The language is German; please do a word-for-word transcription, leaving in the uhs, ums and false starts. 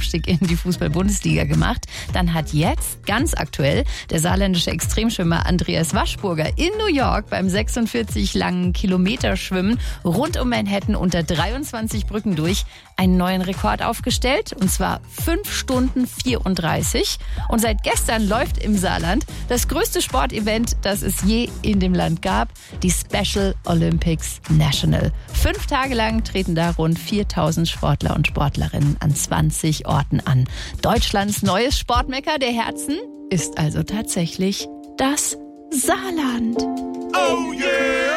Aufstieg in die Fußball-Bundesliga gemacht. Dann hat jetzt, ganz aktuell, der saarländische Extremschwimmer Andreas Waschburger in New York beim sechsundvierzig langen Kilometerschwimmen rund um Manhattan unter dreiundzwanzig Brücken durch einen neuen Rekord aufgestellt. Und zwar fünf Stunden vierunddreißig. Und seit gestern läuft im Saarland das größte Sportevent, das es je in dem Land gab, die Special Olympics National. Fünf Tage lang treten da rund viertausend Sportler und Sportlerinnen an zwanzig Orten an. Deutschlands neues Sportmecker der Herzen ist also tatsächlich das Saarland. Oh yeah!